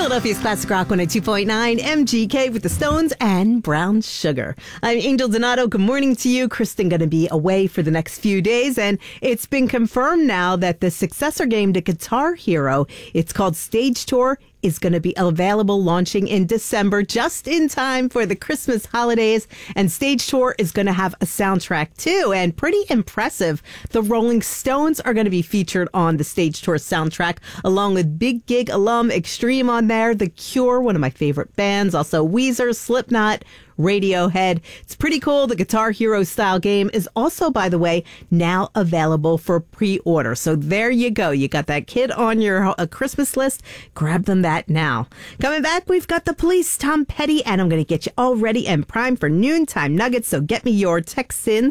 Philadelphia's Classic Rock 102.9, MGK with the Stones and Brown Sugar. I'm Angel Donato. Good morning to you. Kristen going to be away for the next few days, and it's been confirmed now that the successor game to Guitar Hero, it's called Stage Tour, is going to be available launching in December, just in time for the Christmas holidays. And Stage Tour is going to have a soundtrack too, and pretty impressive. The Rolling Stones are going to be featured on the Stage Tour soundtrack, along with Big Gig alum Extreme on there, The Cure, one of my favorite bands, also Weezer, Slipknot, Radiohead. It's pretty cool. The Guitar Hero style game is also, by the way, now available for pre-order. So there you go. You got that kid on your Christmas list. Grab them that now. Coming back, we've got the Police, Tom Petty, and I'm going to get you all ready and primed for noontime nuggets. So get me your text in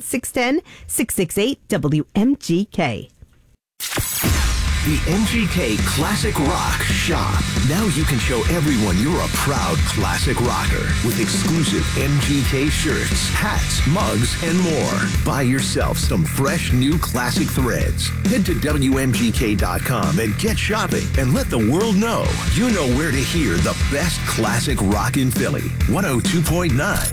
610-668-WMGK. The MGK Classic Rock Shop. Now you can show everyone you're a proud classic rocker with exclusive MGK shirts, hats, mugs, and more. Buy yourself some fresh new classic threads. Head to WMGK.com and get shopping and let the world know you know where to hear the best classic rock in Philly. 102.9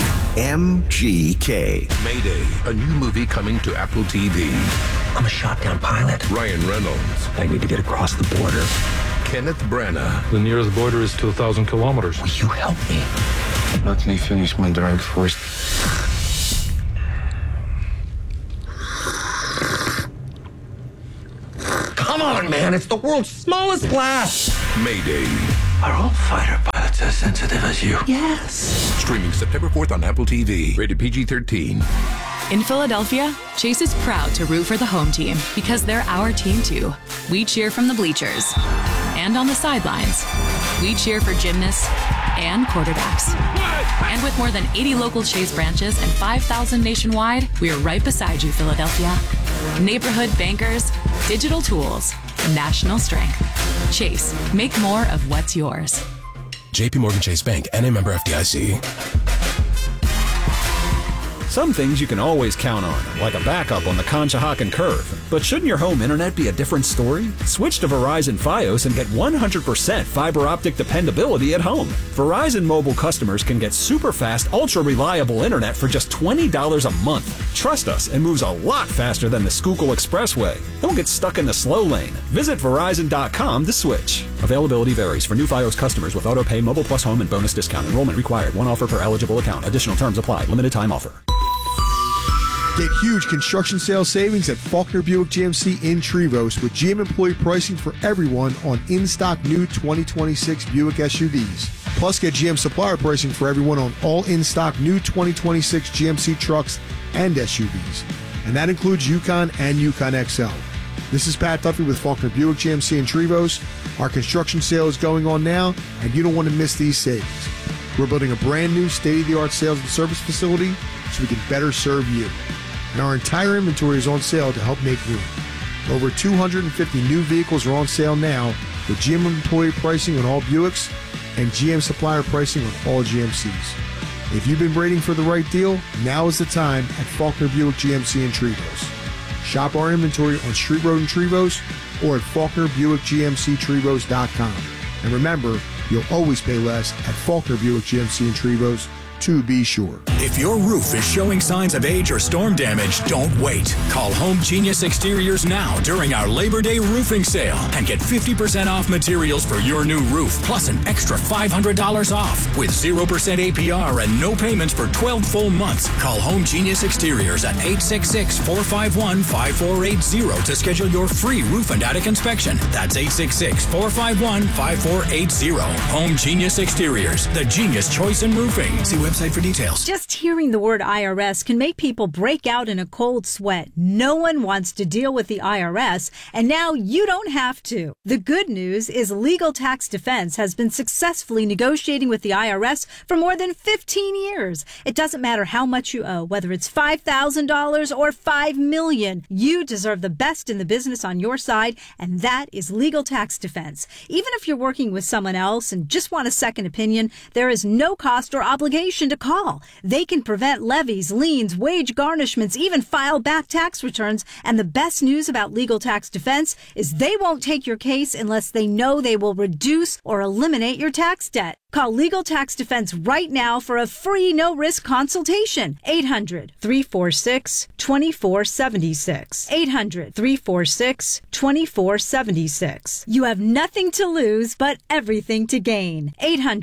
MGK. Mayday, a new movie coming to Apple TV. I'm a shotgun pilot. Ryan Reynolds. I need to get across the border. Kenneth Branagh. The nearest border is 2,000 kilometers. Will you help me? Let me finish my drink first. Come on, man. It's the world's smallest blast. Mayday. Are all fighter pilots as sensitive as you? Yes. Streaming September 4th on Apple TV. Rated PG-13. In Philadelphia, Chase is proud to root for the home team because they're our team too. We cheer from the bleachers and on the sidelines. We cheer for gymnasts and quarterbacks. And with more than 80 local Chase branches and 5,000 nationwide, we're right beside you, Philadelphia. Neighborhood bankers, digital tools, national strength. Chase, make more of what's yours. JP Morgan Chase Bank, N.A. member FDIC. Some things you can always count on, like a backup on the Conshohocken Curve. But shouldn't your home internet be a different story? Switch to Verizon Fios and get 100% fiber optic dependability at home. Verizon mobile customers can get super fast, ultra reliable internet for just $20 a month. Trust us, it moves a lot faster than the Schuylkill Expressway. Don't get stuck in the slow lane. Visit Verizon.com to switch. Availability varies for new Fios customers with auto pay, mobile plus home, and bonus discount. Enrollment required. One offer per eligible account. Additional terms apply. Limited time offer. Get huge construction sales savings at Faulkner Buick GMC in Trevose with GM employee pricing for everyone on in-stock new 2026 Buick SUVs. Plus, get GM supplier pricing for everyone on all in-stock new 2026 GMC trucks and SUVs. And that includes Yukon and Yukon XL. This is Pat Duffy with Faulkner Buick GMC in Trevose. Our construction sale is going on now, and you don't want to miss these savings. We're building a brand new state-of-the-art sales and service facility so we can better serve you. And our entire inventory is on sale to help make room. Over 250 new vehicles are on sale now with GM employee pricing on all Buicks and GM supplier pricing on all GMCs. If you've been waiting for the right deal, now is the time at Faulkner Buick GMC in Trevose. Shop our inventory on Street Road in Trevose or at FaulknerBuickGMCTrevose.com. And remember, you'll always pay less at Faulkner Buick GMC in Trevose, to be sure. If your roof is showing signs of age or storm damage, don't wait. Call Home Genius Exteriors now during our Labor Day roofing sale and get 50% off materials for your new roof, plus an extra $500 off with 0% APR and no payments for 12 full months. Call Home Genius Exteriors at 866-451-5480 to schedule your free roof and attic inspection. That's 866-451-5480. Home Genius Exteriors, the genius choice in roofing. See website for details. Just hearing the word IRS can make people break out in a cold sweat. No one wants to deal with the IRS, and now you don't have to. The good news is Legal Tax Defense has been successfully negotiating with the IRS for more than 15 years. It doesn't matter how much you owe, whether it's $5,000 or $5 million. You deserve the best in the business on your side, and that is Legal Tax Defense. Even if you're working with someone else and just want a second opinion, there is no cost or obligation. information to call. They can prevent levies, liens, wage garnishments, even file back tax returns. And the best news about Legal Tax Defense is they won't take your case unless they know they will reduce or eliminate your tax debt. Call Legal Tax Defense right now for a free no-risk consultation. 800-346-2476. 800-346-2476. You have nothing to lose but everything to gain.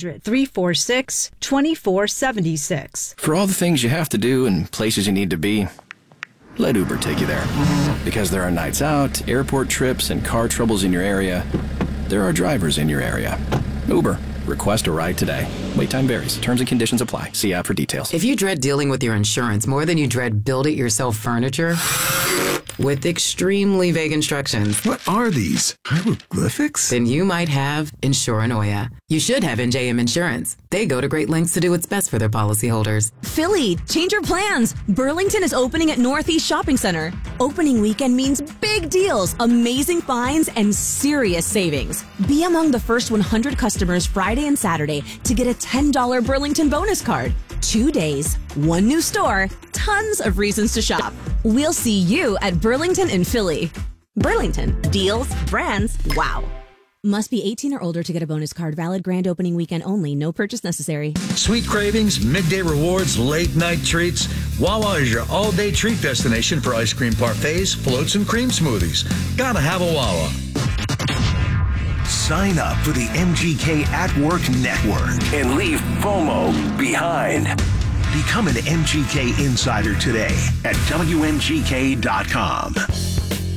800-346-2476. For all the things you have to do and places you need to be, let Uber take you there. Because there are nights out, airport trips, and car troubles in your area, there are drivers in your area. Uber. Request a ride today. Wait time varies. Terms and conditions apply. See app for details. If you dread dealing with your insurance more than you dread build-it-yourself furniture, with extremely vague instructions. What are these? Hieroglyphics? Then you might have Insuranoia. You should have NJM Insurance. They go to great lengths to do what's best for their policyholders. Philly, change your plans. Burlington is opening at Northeast Shopping Center. Opening weekend means big deals, amazing finds, and serious savings. Be among the first 100 customers Friday and Saturday to get a $10 Burlington bonus card. 2 days, one new store, tons of reasons to shop. We'll see you at Burlington in Philly. Burlington, deals, brands, wow. Must be 18 or older to get a bonus card. Valid grand opening weekend only. No purchase necessary. Sweet cravings, midday rewards, late night treats. Wawa is your all-day treat destination for ice cream parfaits, floats, and cream smoothies. Gotta have a Wawa. Sign up for the MGK at Work Network and leave FOMO behind. Become an MGK insider today at WMGK.com.